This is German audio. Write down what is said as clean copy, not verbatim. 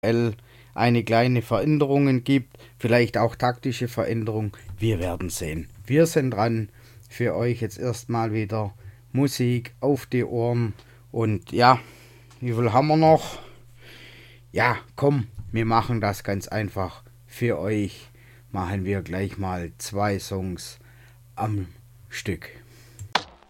eine kleine Veränderungen gibt, vielleicht auch taktische Veränderungen. Wir werden sehen. Wir sind dran für euch jetzt erstmal wieder Musik auf die Ohren. Und ja, wie viel haben wir noch? Ja, komm, wir machen das ganz einfach. Für euch machen wir gleich mal 2 Songs am Stück.